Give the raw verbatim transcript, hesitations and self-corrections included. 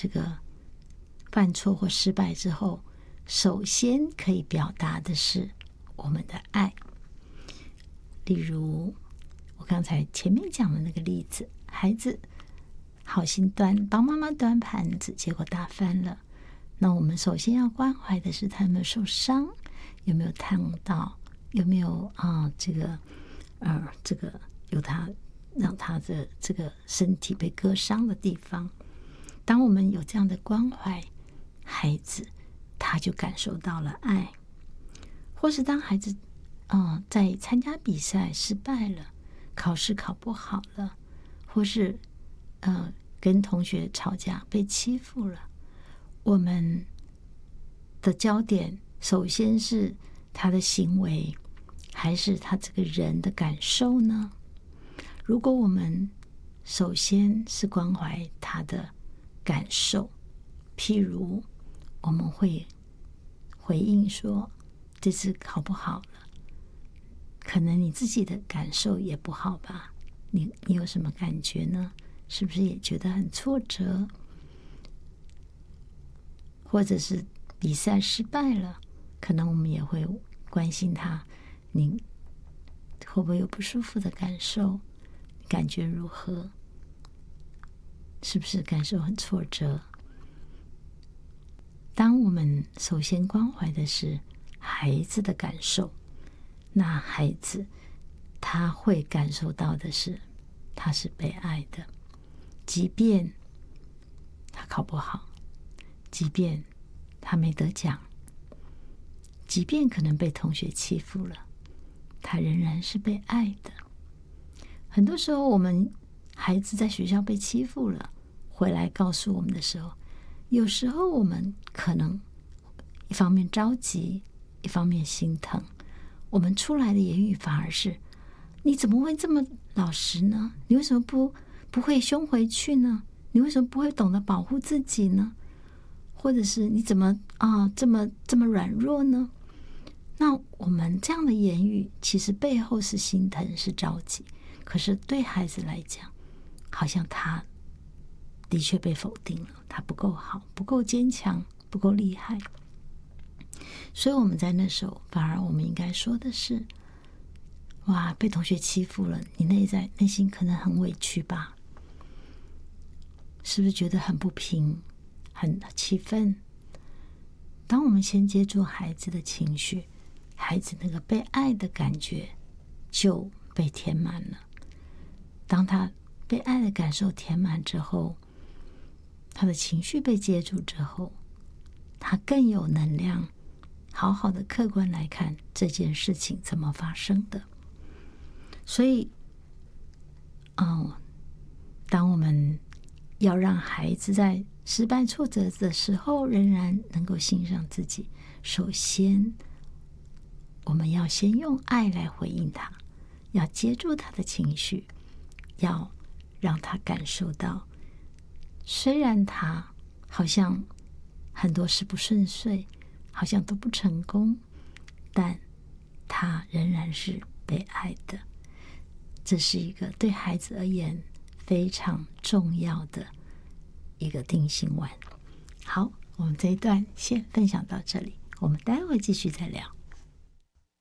这个犯错或失败之后，首先可以表达的是我们的爱。例如我刚才前面讲的那个例子，孩子好心端帮妈妈端盘子，结果打翻了，那我们首先要关怀的是他有没有受伤，有没有烫到，有没有啊、呃、这个呃这个有他让他的这个身体被割伤的地方。当我们有这样的关怀，孩子他就感受到了爱。或是当孩子呃在参加比赛失败了，考试考不好了，或是呃跟同学吵架被欺负了，我们的焦点首先是他的行为，还是他这个人的感受呢？如果我们首先是关怀他的感受，譬如我们会回应说，这次考不好了，可能你自己的感受也不好吧，你你有什么感觉呢？是不是也觉得很挫折？或者是比赛失败了，可能我们也会关心他，你会不会有不舒服的感受？你感觉如何？是不是感受很挫折？当我们首先关怀的是孩子的感受，那孩子他会感受到的是他是被爱的，即便他考不好，即便他没得奖，即便可能被同学欺负了，他仍然是被爱的。很多时候我们孩子在学校被欺负了，回来告诉我们的时候，有时候我们可能一方面着急，一方面心疼，我们出来的言语反而是，你怎么会这么老实呢？你为什么不不会凶回去呢？你为什么不会懂得保护自己呢？或者是你怎么啊这么这么软弱呢？那我们这样的言语其实背后是心疼，是着急，可是对孩子来讲，好像他的确被否定了，他不够好，不够坚强，不够厉害。所以我们在那时候反而我们应该说的是，哇，被同学欺负了，你内在内心可能很委屈吧，是不是觉得很不平，很气愤？当我们先接住孩子的情绪，孩子那个被爱的感觉就被填满了。当他被爱的感受填满之后，他的情绪被接住之后，他更有能量好好的客观来看这件事情怎么发生的。所以哦，当我们要让孩子在失败挫折的时候仍然能够欣赏自己，首先我们要先用爱来回应他，要接住他的情绪，要让他感受到，虽然他好像很多事不顺遂，好像都不成功，但他仍然是被爱的。这是一个对孩子而言非常重要的一个定心丸。好，我们这一段先分享到这里，我们待会继续再聊。